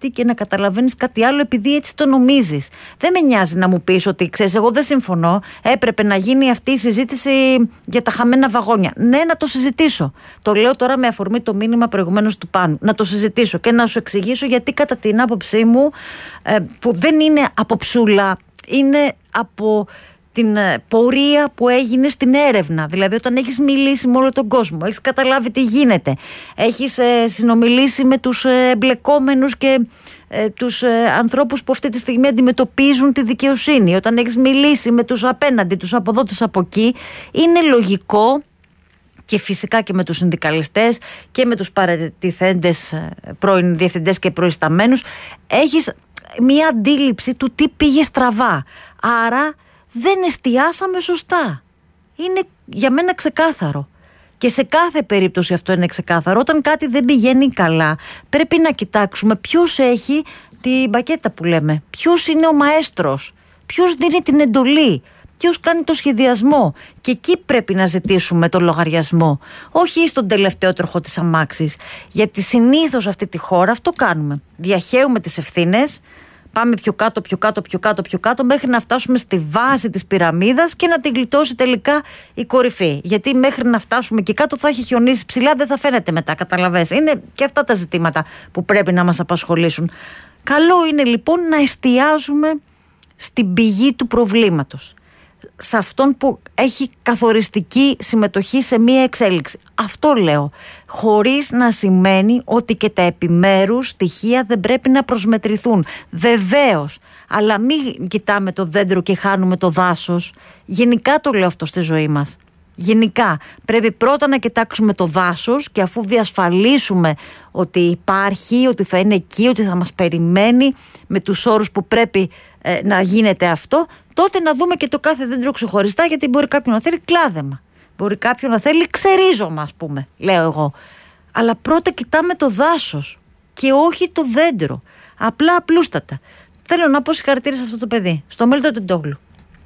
κάτι και να καταλαβαίνεις κάτι άλλο επειδή έτσι το νομίζεις. Δεν με νοιάζει να μου πεις ότι ξέρεις, εγώ δεν συμφωνώ, έπρεπε να γίνει αυτή η συζήτηση για τα χαμένα βαγόνια. Ναι, να το συζητήσω. Το λέω τώρα με αφορμή το μήνυμα προηγουμένως του Πάνου. Να το συζητήσω και να σου εξηγήσω γιατί κατά την άποψή μου, που δεν είναι από ψούλα, είναι από την πορεία που έγινε στην έρευνα. Δηλαδή όταν έχεις μιλήσει με όλο τον κόσμο, έχεις καταλάβει τι γίνεται, έχεις συνομιλήσει με τους εμπλεκόμενους και τους ανθρώπους που αυτή τη στιγμή αντιμετωπίζουν τη δικαιοσύνη, όταν έχεις μιλήσει με τους απέναντι, τους από εδώ, τους από εκεί, είναι λογικό, και φυσικά και με τους συνδικαλιστές και με τους παρατηθέντες πρώην διευθυντές και προϊσταμένους, έχεις μια αντίληψη του τι πήγε στραβά. Άρα δεν εστιάσαμε σωστά. Είναι για μένα ξεκάθαρο. Και σε κάθε περίπτωση αυτό είναι ξεκάθαρο. Όταν κάτι δεν πηγαίνει καλά, πρέπει να κοιτάξουμε ποιος έχει την μπακέτα που λέμε. Ποιος είναι ο μαέστρος. Ποιος δίνει την εντολή. Ποιος κάνει το σχεδιασμό. Και εκεί πρέπει να ζητήσουμε το λογαριασμό. Όχι στον τελευταίο τροχό της αμάξης. Γιατί συνήθως αυτή τη χώρα αυτό κάνουμε. Διαχέουμε τις ευθύνες. Πάμε πιο κάτω, πιο κάτω, πιο κάτω, πιο κάτω, μέχρι να φτάσουμε στη βάση της πυραμίδας και να την γλιτώσει τελικά η κορυφή. Γιατί μέχρι να φτάσουμε εκεί κάτω θα έχει χιονίσει ψηλά, δεν θα φαίνεται μετά, καταλαβες. Είναι και αυτά τα ζητήματα που πρέπει να μας απασχολήσουν. Καλό είναι λοιπόν να εστιάζουμε στην πηγή του προβλήματος. Σε αυτόν που έχει καθοριστική συμμετοχή σε μία εξέλιξη. Αυτό λέω, χωρίς να σημαίνει ότι και τα επιμέρους στοιχεία δεν πρέπει να προσμετρηθούν. Βεβαίως, αλλά μην κοιτάμε το δέντρο και χάνουμε το δάσος. Γενικά το λέω αυτό στη ζωή μας. Γενικά, πρέπει πρώτα να κοιτάξουμε το δάσος και αφού διασφαλίσουμε ότι υπάρχει, ότι θα είναι εκεί, ότι θα μας περιμένει με τους όρους που πρέπει να γίνεται αυτό, τότε να δούμε και το κάθε δέντρο ξεχωριστά, γιατί μπορεί κάποιον να θέλει κλάδεμα, μπορεί κάποιον να θέλει ξερίζωμα, ας πούμε, λέω εγώ. Αλλά πρώτα κοιτάμε το δάσος και όχι το δέντρο. Απλά απλούστατα. Θέλω να πω συγχαρητήρια σε αυτό το παιδί, στο Μίλτο Τεντόγλου.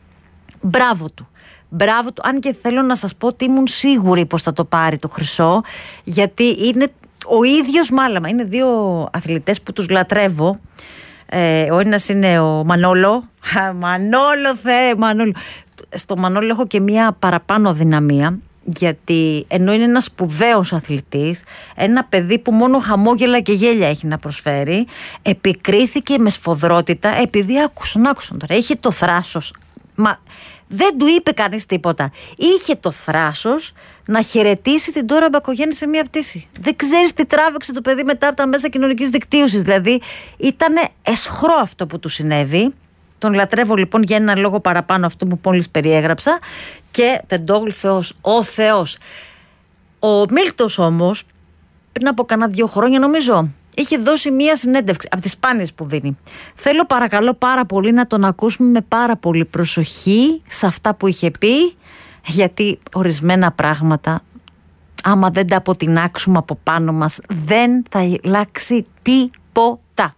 Μπράβο του. Μπράβο του, αν και θέλω να σας πω ότι ήμουν σίγουρη πως θα το πάρει το χρυσό, γιατί είναι ο ίδιος μάλαμα. Είναι δύο αθλητές που τους λατρεύω. Ο ένας είναι ο Μανόλο. Μανόλο, Θεέ, Μανόλο. Στο Μανόλο έχω και μια παραπάνω δυναμία, γιατί ενώ είναι ένας σπουδαίος αθλητής, ένα παιδί που μόνο χαμόγελα και γέλια έχει να προσφέρει, επικρίθηκε με σφοδρότητα επειδή άκουσαν τώρα. Είχε το θράσος. Μα δεν του είπε κανείς τίποτα. Είχε το θράσος να χαιρετήσει την Ντόρα Μπακογιάννη σε μία πτήση. Δεν ξέρεις τι τράβηξε το παιδί μετά από τα μέσα κοινωνικής δικτύωσης. Δηλαδή ήταν εσχρό αυτό που του συνέβη. Τον λατρεύω λοιπόν για ένα λόγο παραπάνω αυτό που μόλις περιέγραψα. Και Τεντόγλου Θεός, ο Θεός. Ο Μίλτος όμως πριν από κανένα 2 χρόνια νομίζω είχε δώσει μία συνέντευξη από τις σπάνιες που δίνει. Θέλω παρακαλώ πάρα πολύ να τον ακούσουμε με πάρα πολύ προσοχή σε αυτά που είχε πει, γιατί ορισμένα πράγματα άμα δεν τα αποτινάξουμε από πάνω μας δεν θα αλλάξει τίποτα.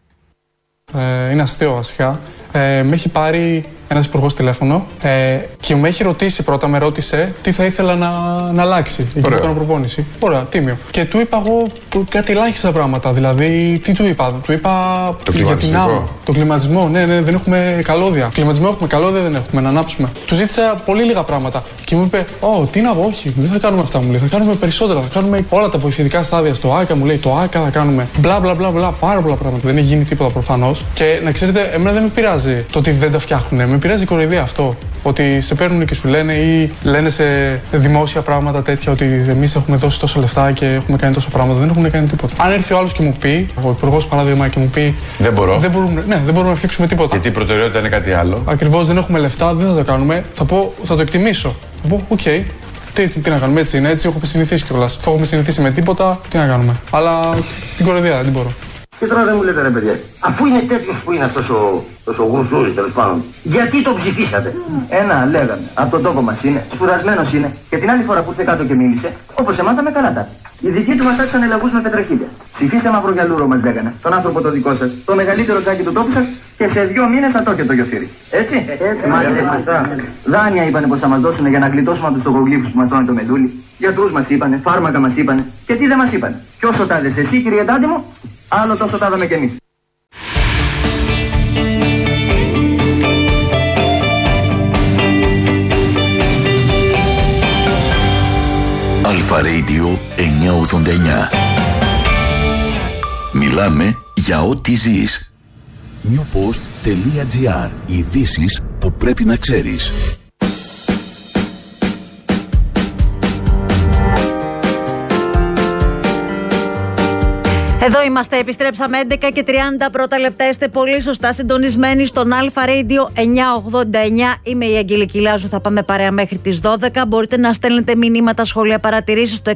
Είναι αστείο βασικά. Με έχει πάρει ένας υπουργός τηλέφωνο και με έχει ρωτήσει πρώτα, με ρώτησε τι θα ήθελα να αλλάξει εκεί που έκανα προπόνηση. Ωραία, τίμιο. Και του είπα εγώ κάτι ελάχιστα πράγματα. Δηλαδή, τι του είπα. Του είπα για την άμμο. Το κλιματισμό. Ναι, δεν έχουμε καλώδια. Κλιματισμό έχουμε, καλώδια δεν έχουμε, να ανάψουμε. Του ζήτησα πολύ λίγα πράγματα. Και μου είπε, τι να πω, όχι, δεν θα κάνουμε αυτά, μου λέει. Θα κάνουμε περισσότερα. Θα κάνουμε όλα τα βοηθητικά στάδια στο ΆΚΑ, μου λέει. Το ΆΚΑ θα κάνουμε μπλα μπλα μπλα. Πάρα πολλά πράγματα. Δεν έχει γίνει τίποτα προφανώς. Και να ξέρετε, εμένα δεν με πειράζει το ότι δεν τα φτιάχνουν. Με πειράζει η κοροϊδία αυτό. Ότι σε παίρνουν και σου λένε ή λένε σε δημόσια πράγματα τέτοια ότι εμείς έχουμε δώσει τόσα λεφτά και έχουμε κάνει τόσα πράγματα. Δεν έχουν κάνει τίποτα. Αν έρθει ο άλλος και μου πει, ο υπουργός παράδειγμα, και μου πει δεν μπορούμε να φτιάξουμε τίποτα. Γιατί η προτεραιότητα είναι κάτι άλλο. Ακριβώς, δεν έχουμε λεφτά, δεν θα το κάνουμε. Θα το εκτιμήσω. Θα πω, οκ. Τι να κάνουμε, έτσι είναι, έτσι έχουμε συνηθίσει κιόλας. Αφού έχουμε συνηθίσει με τίποτα, τι να κάνουμε. Αλλά την κοροϊδία δεν μπορώ. Και τώρα δεν μου λέτε ρε παιδιά, αφού είναι τέτοιος που είναι αυτός ο γουρσούρης τέλος πάντων, γιατί το ψηφίσατε? Ένα λέγανε, από τον τόπο μας είναι, σπουδασμένος είναι, και την άλλη φορά που ήρθε κάτω και μίλησε, όπως εμάθαμε καλά τα. Οι δικοί του μας άρχισαν λαγούς με πετραχίλια. Ψηφίστε μαυρογιαλούρο μας λέγανε, τον άνθρωπο το δικό σας, το μεγαλύτερο τζάκι του τόπου σας, και σε 2 μήνες θα το έχετε το γιοφύρι. Έτσι, μάλιστα. Δάνεια είπανε πως θα μας δώσουν για να γλιτώσουμε από τους τοκογλύφους που μας τρώνε το μεδούλι. Γιατρούς μας είπανε, φάρμακα μας είπανε, και τι δεν μας είπανε. Κι όσο τα δες εσύ, κύριε Τάντι μου, άλλο τόσο τα είδαμε κι εμείς. Αλφα Radio 989. Μιλάμε για ό,τι ζεις. newpost.gr. Ειδήσεις που πρέπει να ξέρεις. Εδώ είμαστε, επιστρέψαμε 11 και 30 πρώτα λεπτά. Είστε πολύ σωστά συντονισμένοι στον Αλφα Radio 989. Είμαι η Αγγελική Λάζου, θα πάμε παρέα μέχρι τις 12. Μπορείτε να στέλνετε μηνύματα, σχόλια, παρατηρήσεις στο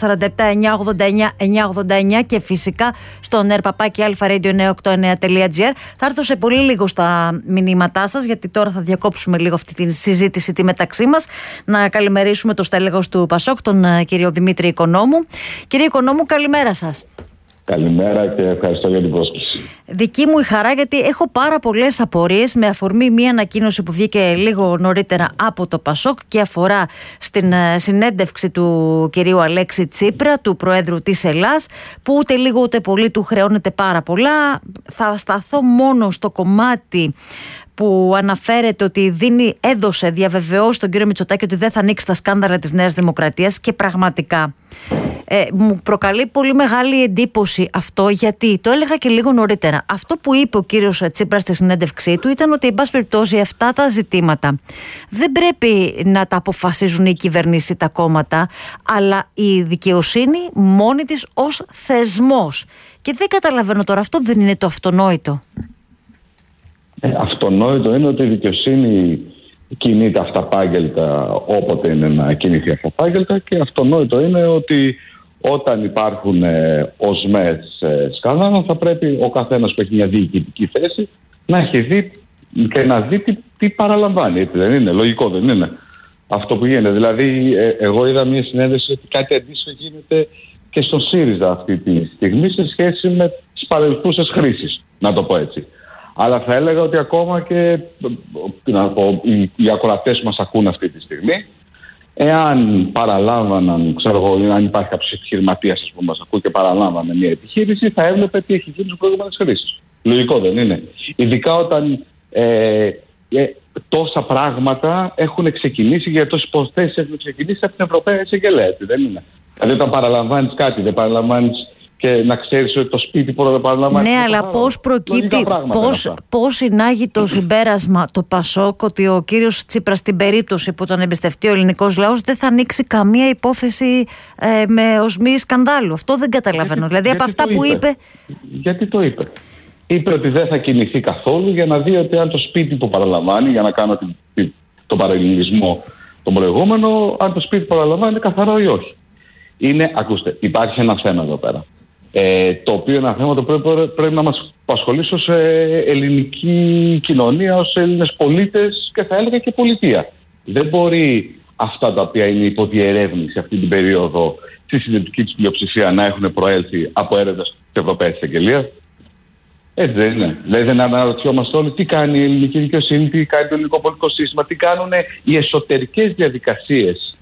6947-989-989 και φυσικά στο nerpapaki-alpha-radio989.gr. Θα έρθω σε πολύ λίγο στα μηνύματά σας, γιατί τώρα θα διακόψουμε λίγο αυτή τη συζήτηση τη μεταξύ μας. Να καλημερίσουμε το στέλεχος του Πασόκ, τον κύριο Δημήτρη Οικονόμου. Κύριε Οικονόμου, καλημέρα σας. Καλημέρα και ευχαριστώ για την πρόσκληση. Δική μου η χαρά, γιατί έχω πάρα πολλές απορίες με αφορμή μια ανακοίνωση που βγήκε λίγο νωρίτερα από το Πασόκ και αφορά στην συνέντευξη του κυρίου Αλέξη Τσίπρα, του Προέδρου της Ελλάς, που ούτε λίγο ούτε πολύ του χρεώνεται πάρα πολλά. Θα σταθώ μόνο στο κομμάτι που αναφέρεται ότι έδωσε διαβεβαιώσει τον κύριο Μητσοτάκη ότι δεν θα ανοίξει τα σκάνδαλα της Νέας Δημοκρατίας, και πραγματικά μου προκαλεί πολύ μεγάλη εντύπωση αυτό, γιατί το έλεγα και λίγο νωρίτερα. Αυτό που είπε ο κύριος Τσίπρας στη συνέντευξή του ήταν ότι, εν πάση περιπτώσει, αυτά τα ζητήματα δεν πρέπει να τα αποφασίζουν οι κυβερνήσεις ή τα κόμματα, αλλά η δικαιοσύνη μόνη της ως θεσμός. Και δεν καταλαβαίνω τώρα, αυτό δεν είναι το αυτονόητο? Αυτονόητο είναι ότι η δικαιοσύνη κινείται αυταπάγγελτα όποτε είναι να κινηθεί αυταπάγγελτα, και αυτονόητο είναι ότι όταν υπάρχουν οσμές σκάνδαλα, θα πρέπει ο καθένας που έχει μια διοικητική θέση να έχει δει και να δει τι παραλαμβάνει. Έτσι δεν είναι? Λογικό δεν είναι αυτό που γίνεται? Δηλαδή, εγώ είδα μια συνέντευξη ότι κάτι αντίστοιχο γίνεται και στον ΣΥΡΙΖΑ αυτή τη στιγμή σε σχέση με τις παρελθούσες χρήσεις, να το πω έτσι. Αλλά θα έλεγα ότι ακόμα και οι ακροατές μας ακούν αυτή τη στιγμή, εάν παραλάμβαναν, ξέρω εγώ, αν υπάρχει κάποιος επιχειρηματίας που μας ακούει και παραλάμβανε μια επιχείρηση, θα έβλεπε τι έχει γίνει στις προηγούμενες χρήσεις. Λογικό δεν είναι? Ειδικά όταν τόσα πράγματα έχουν ξεκινήσει, για τόσες υποθέσεις έχουν ξεκινήσει από την Ευρωπαία Εισαγγελέα, έτσι δεν είναι? Δηλαδή, όταν παραλαμβάνεις κάτι, δεν παραλαμβάνεις και να ξέρεις ότι το σπίτι πρώτα παραλαμβάνει. Ναι, αλλά πώς προκύπτει, πώς συνάγει το συμπέρασμα το Πασόκ ότι ο κύριος Τσίπρας, στην περίπτωση που τον εμπιστευτεί ο ελληνικός λαός, δεν θα ανοίξει καμία υπόθεση με οσμή σκανδάλου? Αυτό δεν καταλαβαίνω. Δηλαδή, από αυτά που είπε. Γιατί το είπε? Είπε ότι δεν θα κινηθεί καθόλου για να δει ότι αν το σπίτι που παραλαμβάνει, για να κάνω τον παραλληλισμό τον προηγούμενο, αν το σπίτι που παραλαμβάνει είναι καθαρό ή όχι. Ακούστε, υπάρχει ένα θέμα εδώ πέρα. Το οποίο είναι ένα θέμα το πρέπει να μας απασχολήσει ως ελληνική κοινωνία, ως Έλληνες πολίτες και θα έλεγα και πολιτεία. Δεν μπορεί αυτά τα οποία είναι υποδιερεύνηση αυτή την περίοδο στη συντριπτική της πλειοψηφία να έχουν προέλθει από έρευνες της Ευρωπαϊκής Εισαγγελίας. Έτσι δεν είναι? Δηλαδή, δεν αναρωτιόμαστε όλοι τι κάνει η ελληνική δικαιοσύνη, τι κάνει το ελληνικό πολιτικό σύστημα, τι κάνουν οι εσωτερικές διαδικασίες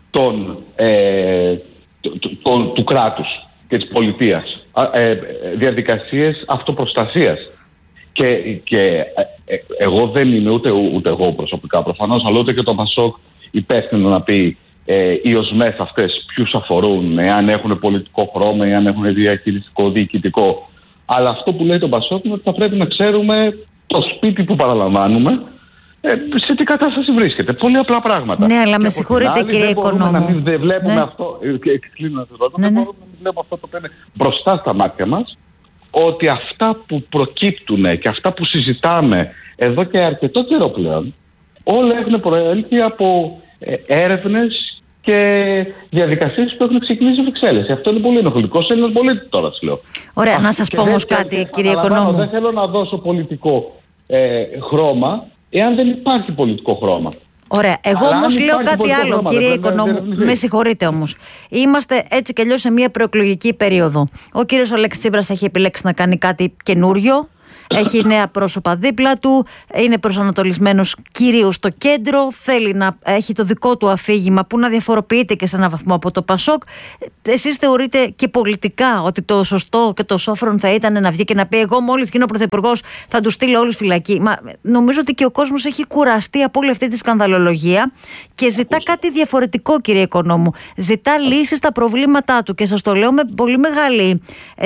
του κράτους και της πολιτείας, διαδικασίες αυτοπροστασίας. Και εγώ δεν είμαι ούτε εγώ προσωπικά προφανώς, αλλά ούτε και το Πασόκ υπεύθυνο να πει οι οσμές αυτές ποιους αφορούν, εάν έχουν πολιτικό χρώμα, εάν έχουν διαχειριστικό, διοικητικό. Αλλά αυτό που λέει το Πασόκ είναι ότι θα πρέπει να ξέρουμε το σπίτι που παραλαμβάνουμε σε τι κατάσταση βρίσκεται. Πολύ απλά πράγματα. Ναι, αλλά με συγχωρείτε, κύριε Οικονόμου. Δεν βλέπουμε αυτό. Δεν μπορούμε να βλέπουμε αυτό το οποίο είναι μπροστά στα μάτια μας, ότι αυτά που προκύπτουν και αυτά που συζητάμε εδώ και αρκετό καιρό πλέον, όλα έχουν προέλθει από έρευνες και διαδικασίες που έχουν ξεκινήσει στις Βρυξέλλες. Αυτό είναι πολύ ενοχλητικό σε Έλληνες πολίτες τώρα, τις λέω. Ωραία, να σας πω όμως κάτι, κύριε Οικονόμου. Δεν θέλω να δώσω πολιτικό χρώμα, εάν δεν υπάρχει πολιτικό χρώμα. Ωραία. Εγώ όμως λέω κάτι άλλο, χρώμα, κύριε Οικονόμου. Με συγχωρείτε όμως. Είμαστε έτσι κι αλλιώς σε μια προεκλογική περίοδο. Ο κύριος Αλέξης Τσίπρας έχει επιλέξει να κάνει κάτι καινούριο. Έχει νέα πρόσωπα δίπλα του, είναι προσανατολισμένος κυρίως στο κέντρο, θέλει να έχει το δικό του αφήγημα που να διαφοροποιείται και σε έναν βαθμό από το Πασόκ. Εσείς θεωρείτε και πολιτικά ότι το σωστό και το σόφρον θα ήταν να βγει και να πει: εγώ μόλις γίνω πρωθυπουργός θα τους στείλω όλους φυλακή? Νομίζω ότι και ο κόσμος έχει κουραστεί από όλη αυτή τη σκανδαλολογία και ζητά κάτι διαφορετικό, κύριε Οικονόμου. Ζητά λύσεις στα προβλήματά του, και σας το λέω με πολύ μεγάλη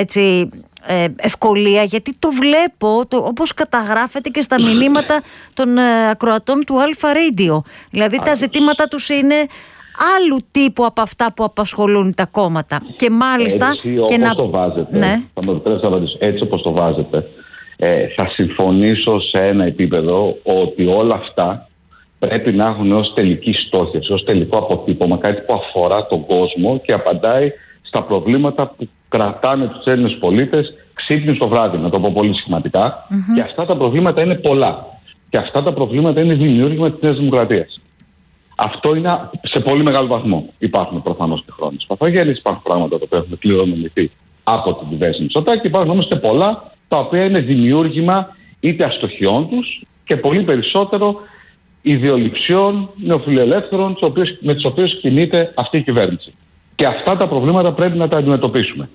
ευκολία, γιατί το βλέπω όπως καταγράφεται και στα μηνύματα των ακροατών του Αλφα Radio. Δηλαδή τα ζητήματα τους είναι άλλου τύπου από αυτά που απασχολούν τα κόμματα. Και μάλιστα το βάζετε, ναι. Θα με επιτρέψετε να απαντήσω. Έτσι όπως το βάζετε, θα συμφωνήσω σε ένα επίπεδο ότι όλα αυτά πρέπει να έχουν ως τελική στόχευση, ως τελικό αποτύπωμα, κάτι που αφορά τον κόσμο και απαντάει στα προβλήματα που κρατάνε τους Έλληνες πολίτες ξύπνους το βράδυ, να το πω πολύ σχηματικά. Και αυτά τα προβλήματα είναι πολλά. Και αυτά τα προβλήματα είναι δημιούργημα της Νέας Δημοκρατίας. Αυτό είναι σε πολύ μεγάλο βαθμό. Υπάρχουν προφανώς και χρόνες παθογένειες, υπάρχουν πράγματα που έχουν κληρονομηθεί από την κυβέρνηση Μητσοτάκη, υπάρχουν όμως και πολλά τα οποία είναι δημιούργημα είτε αστοχιών τους και πολύ περισσότερο ιδεολειψιών νεοφιλελεύθερων με τις οποίες κινείται αυτή η κυβέρνηση. Και αυτά τα προβλήματα πρέπει να τα αντιμετωπίσουμε.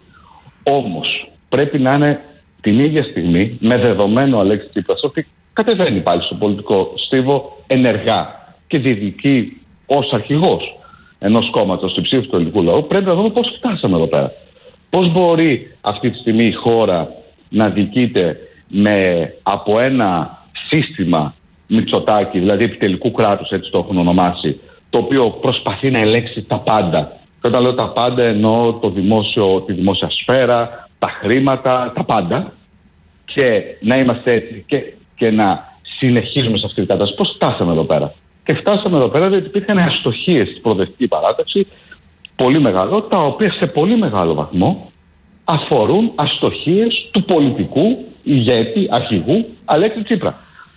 Όμως πρέπει να είναι την ίδια στιγμή, με δεδομένο ο Αλέξης Τσίπρας ότι κατεβαίνει πάλι στο πολιτικό στίβο ενεργά και διεκδικεί ως αρχηγός ενός κόμματος στην ψήφο του ελληνικού λαού, πρέπει να δούμε πώς φτάσαμε εδώ πέρα. Πώς μπορεί αυτή τη στιγμή η χώρα να διοικείται από ένα σύστημα Μητσοτάκη, δηλαδή επιτελικού κράτους, έτσι το έχουν ονομάσει, το οποίο προσπαθεί να ελέγξει τα πάντα. Και όταν λέω τα πάντα εννοώ τη δημόσια σφαίρα, τα χρήματα, τα πάντα, και να είμαστε έτσι και να συνεχίζουμε σε αυτή την κατάσταση. Πώς φτάσαμε εδώ πέρα? Και φτάσαμε εδώ πέρα διότι υπήρχαν αστοχίες στην προοδευτική παράταξη, πολύ μεγάλο, τα οποία σε πολύ μεγάλο βαθμό αφορούν αστοχίες του πολιτικού ηγέτη, αρχηγού Αλέξη Τσίπρα.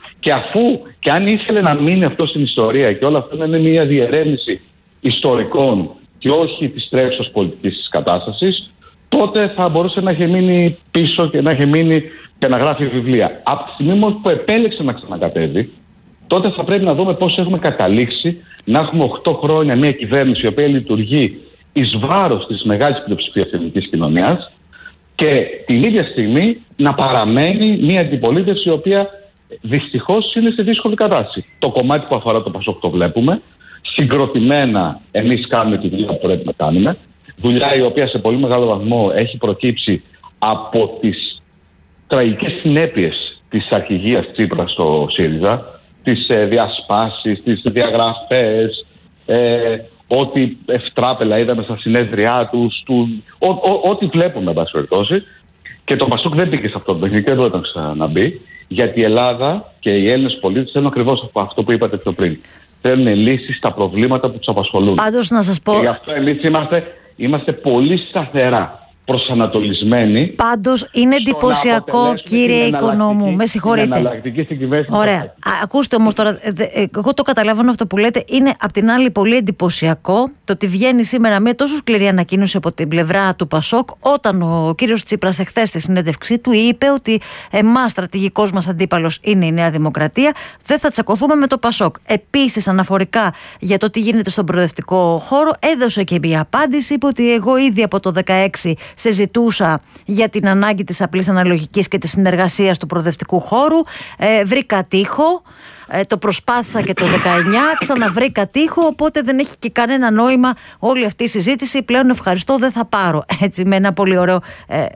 Και αν ήθελε να μείνει αυτό στην ιστορία και όλα αυτά να είναι μια διερεύνηση ιστορικών και όχι της τρέχουσας πολιτικής κατάστασης, τότε θα μπορούσε να έχει μείνει πίσω και να έχει μείνει και να γράφει βιβλία. Από τη στιγμή που επέλεξε να ξανακατέβει, τότε θα πρέπει να δούμε πώς έχουμε καταλήξει να έχουμε 8 χρόνια μια κυβέρνηση η οποία λειτουργεί εις βάρος της μεγάλης πλειοψηφίας της ελληνικής κοινωνίας και την ίδια στιγμή να παραμένει μια αντιπολίτευση η οποία δυστυχώς είναι σε δύσκολη κατάσταση. Το κομμάτι που αφορά το Πασόκ το βλέπουμε. Συγκροτημένα εμείς κάνουμε τη δουλειά που πρέπει να κάνουμε. Δουλειά η οποία σε πολύ μεγάλο βαθμό έχει προκύψει από τις τραγικές συνέπειες της αρχηγίας Τσίπρα στο ΣΥΡΙΖΑ, τις διασπάσεις, τις διαγραφές, ό,τι ευτράπελα είδαμε στα συνέδριά τους, ό,τι βλέπουμε, εν πάση περιπτώσει. Και το Πασόκ δεν μπήκε σε αυτό το παιχνίδι, δεν ήταν ξαναμπεί, γιατί η Ελλάδα και οι Έλληνες πολίτες θέλουν ακριβώς αυτό που είπατε πιο πριν. Θέλουν λύσεις στα προβλήματα που τους απασχολούν. Πάντως να σας πω... Και γι' αυτό εμείς είμαστε πολύ σταθερά προσανατολισμένοι. Πάντως είναι εντυπωσιακό, κύριε Οικονόμου. Με συγχωρείτε. Ωραία. Ακούστε όμως τώρα, εγώ το καταλαβαίνω αυτό που λέτε. Είναι απ' την άλλη πολύ εντυπωσιακό το ότι βγαίνει σήμερα μια τόσο σκληρή ανακοίνωση από την πλευρά του Πασόκ, όταν ο κύριος Τσίπρας εχθές στη συνέντευξή του είπε ότι εμάς στρατηγικός μας αντίπαλος είναι η Νέα Δημοκρατία, δεν θα τσακωθούμε με το Πασόκ. Επίσης, αναφορικά για το τι γίνεται στον προοδευτικό χώρο, έδωσε και μια απάντηση. Είπε ότι εγώ ήδη από το 2016 συζητούσα για την ανάγκη της απλής αναλογικής και της συνεργασίας του προοδευτικού χώρου. Βρήκα τείχο, το προσπάθησα και το 19, ξαναβρήκα τείχο, οπότε δεν έχει και κανένα νόημα όλη αυτή η συζήτηση. Πλέον ευχαριστώ, δεν θα πάρω. Έτσι, με ένα πολύ ωραίο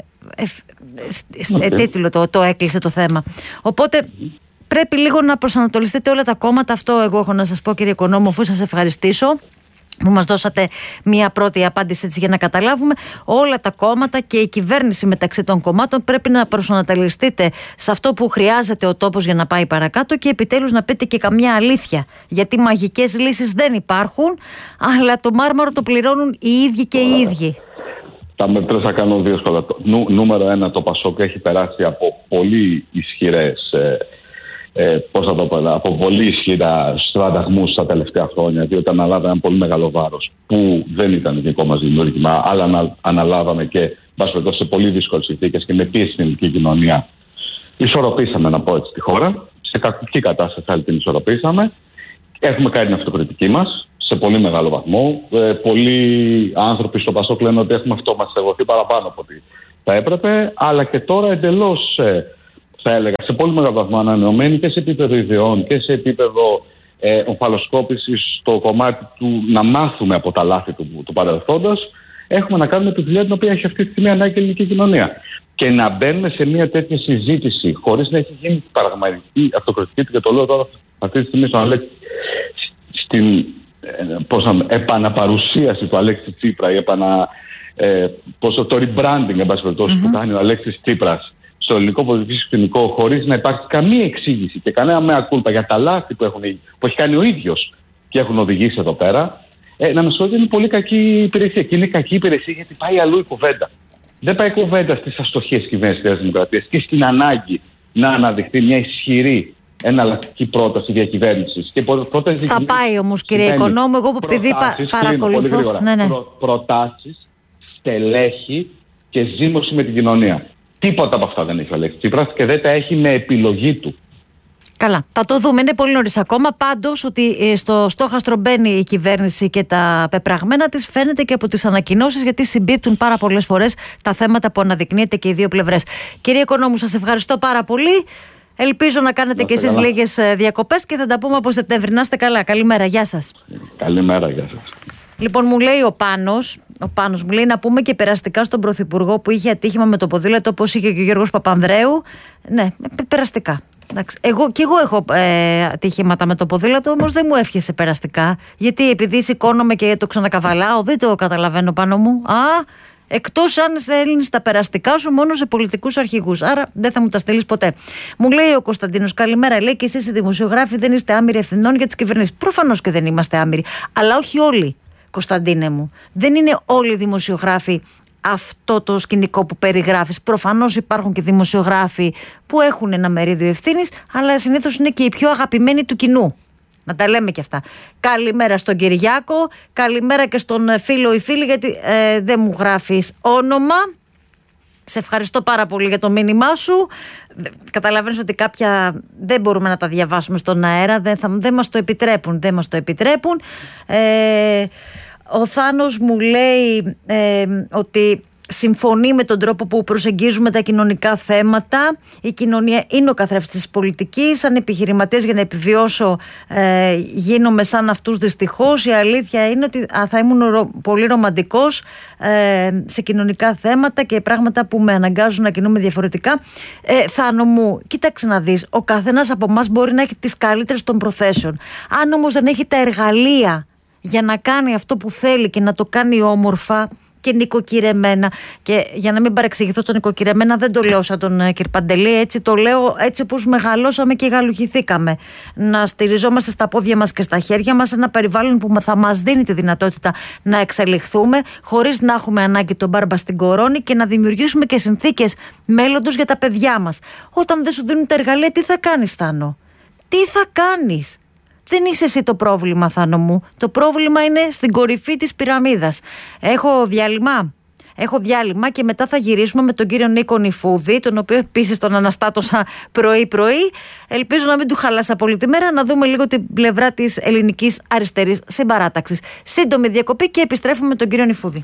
τίτλο το έκλεισε το θέμα. Οπότε πρέπει λίγο να προσανατολιστείτε όλα τα κόμματα. Αυτό εγώ έχω να σας πω, κύριε Οικονόμου, αφού σας ευχαριστήσω που μας δώσατε μία πρώτη απάντηση έτσι, για να καταλάβουμε. Όλα τα κόμματα και η κυβέρνηση μεταξύ των κομμάτων πρέπει να προσανατολιστείτε σε αυτό που χρειάζεται ο τόπος για να πάει παρακάτω και επιτέλους να πείτε και καμιά αλήθεια. Γιατί μαγικές λύσεις δεν υπάρχουν, αλλά το μάρμαρο το πληρώνουν οι ίδιοι και οι ίδιοι. Θα με πρέπει να κάνω δύο σχόλια. Νούμερο 1, το Πασόκ έχει περάσει από πολύ ισχυρές από πολύ ισχυρά στραταγμούς τα τελευταία χρόνια, διότι αναλάβαμε ένα πολύ μεγάλο βάρος που δεν ήταν δικό μας δημιούργημα, αλλά αναλάβαμε και σε πολύ δύσκολες συνθήκες και με πίεση στην ελληνική κοινωνία Ισορροπήσαμε, να πω έτσι, τη χώρα. Σε κακή κατάσταση άλλη την ισορροπήσαμε. Έχουμε κάνει την αυτοκριτική μας σε πολύ μεγάλο βαθμό. Πολλοί άνθρωποι στο Πασόκ λένε ότι έχουμε αυτομαστεγωθεί παραπάνω από ό,τι θα έπρεπε. Αλλά και τώρα εντελώς, θα έλεγα, σε πολύ μεγάλο βαθμό ανανεωμένοι και σε επίπεδο ιδεών και σε επίπεδο ομφαλοσκόπησης στο κομμάτι του να μάθουμε από τα λάθη του παρελθόντος. Έχουμε να κάνουμε τη δουλειά την οποία έχει αυτή τη στιγμή ανάγκη η ελληνική κοινωνία. Και να μπαίνουμε σε μια τέτοια συζήτηση χωρίς να έχει γίνει πραγματική αυτοκριτική, και το λέω τώρα αυτή τη στιγμή στον Αλέξη, στην επαναπαρουσίαση του Αλέξη Τσίπρα, το rebranding που κάνει ο Αλέξης Τσίπρας στο ελληνικό πολιτικό σκηνικό, χωρίς να υπάρχει καμία εξήγηση και κανένα mea culpa για τα λάθη που έχει κάνει ο ίδιος και έχουν οδηγήσει εδώ πέρα, να μας πω ότι είναι πολύ κακή υπηρεσία. Και είναι κακή υπηρεσία γιατί πάει αλλού η κουβέντα. Δεν πάει κουβέντα στις αστοχίες κυβέρνησης της Δημοκρατίας και στην ανάγκη να αναδειχθεί μια ισχυρή εναλλακτική πρόταση διακυβέρνησης. Θα πάει όμως, κύριε Οικονόμου, εγώ επειδή παρακολουθώ. Προτάσεις, στελέχη και ζήμωση με την κοινωνία. Τίποτα από αυτά δεν έχει ο Αλέξης Τσίπρας και δεν τα έχει με επιλογή του. Καλά, θα το δούμε. Είναι πολύ νωρίς ακόμα. Πάντως ότι στο στόχαστρο μπαίνει η κυβέρνηση και τα πεπραγμένα της φαίνεται και από τις ανακοινώσεις, γιατί συμπίπτουν πάρα πολλές φορές τα θέματα που αναδεικνύεται και οι δύο πλευρές. Κύριε Οικονόμου, σας ευχαριστώ πάρα πολύ. Ελπίζω να κάνετε κι εσείς λίγες διακοπές και θα τα πούμε από Σεπτέμβρη. Να είστε καλά. Καλημέρα. Γεια σας. Καλημέρα. Γεια σας. Λοιπόν, μου λέει ο Πάνος μου λέει να πούμε και περαστικά στον Πρωθυπουργό που είχε ατύχημα με το ποδήλατο, όπως είχε και ο Γιώργος Παπανδρέου. Ναι, περαστικά. Εγώ έχω ατυχήματα με το ποδήλατο, όμως δεν μου εύχεσαι περαστικά. Γιατί επειδή σηκώνομαι και το ξανακαβαλάω, δεν το καταλαβαίνω πάνω μου. Εκτός αν στέλνεις τα περαστικά σου μόνο σε πολιτικούς αρχηγούς. Άρα δεν θα μου τα στείλεις ποτέ. Μου λέει ο Κωνσταντίνος, καλημέρα. Λέει και εσείς οι δημοσιογράφοι δεν είστε άμυροι ευθυνών για τις κυβερνήσεις. Προφανώς και δεν είμαστε άμυροι. Αλλά όχι όλοι, Κωνσταντίνε μου. Δεν είναι όλοι οι δημοσιογράφοι αυτό το σκηνικό που περιγράφεις. Προφανώς υπάρχουν και δημοσιογράφοι που έχουν ένα μερίδιο ευθύνης, αλλά συνήθως είναι και οι πιο αγαπημένοι του κοινού. Να τα λέμε και αυτά. Καλημέρα στον Κυριάκο, καλημέρα και στον φίλο ή φίλη, γιατί δεν μου γράφεις όνομα. Σε ευχαριστώ πάρα πολύ για το μήνυμά σου. Καταλαβαίνεις ότι κάποια δεν μπορούμε να τα διαβάσουμε στον αέρα, δεν μας το επιτρέπουν. Ο Θάνος μου λέει ότι συμφωνεί με τον τρόπο που προσεγγίζουμε τα κοινωνικά θέματα. Η κοινωνία είναι ο καθρέφτης της πολιτικής. Σαν επιχειρηματίας, για να επιβιώσω, γίνομαι σαν αυτούς δυστυχώς. Η αλήθεια είναι ότι θα ήμουν πολύ ρομαντικός σε κοινωνικά θέματα και πράγματα που με αναγκάζουν να κινούμε διαφορετικά. Θάνο μου, κοίταξε να δεις. Ο καθένας από εμάς μπορεί να έχει τις καλύτερες των προθέσεων. Αν όμως δεν έχει τα εργαλεία για να κάνει αυτό που θέλει και να το κάνει όμορφα και νοικοκυρεμένα, και για να μην παρεξηγηθώ, το νοικοκυρεμένα δεν το λέω σαν τον κ. Παντελή, έτσι το λέω έτσι όπως μεγαλώσαμε και γαλουχηθήκαμε. Να στηριζόμαστε στα πόδια μας και στα χέρια μας, ένα περιβάλλον που θα μας δίνει τη δυνατότητα να εξελιχθούμε χωρίς να έχουμε ανάγκη τον μπάρμπα στην κορώνη και να δημιουργήσουμε και συνθήκες μέλλοντος για τα παιδιά μας. Όταν δεν σου δίνουν τα εργαλεία, τι θα κάνεις, Θάνο? Τι θα κάνεις? Δεν είσαι εσύ το πρόβλημα, Θάνο μου. Το πρόβλημα είναι στην κορυφή της πυραμίδας. Έχω διάλειμμα και μετά θα γυρίσουμε με τον κύριο Νίκο Νιφούδη, τον οποίο επίσης τον αναστάτωσα πρωί-πρωί. Ελπίζω να μην του χαλάσα πολύ τη μέρα, να δούμε λίγο την πλευρά της ελληνικής αριστερής συμπαράταξης. Σύντομη διακοπή και επιστρέφουμε με τον κύριο Νιφούδη.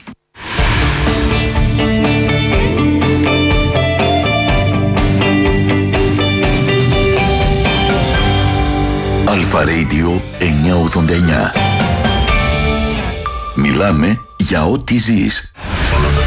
Αλφα Radio 989. Μιλάμε για ό,τι ζεις.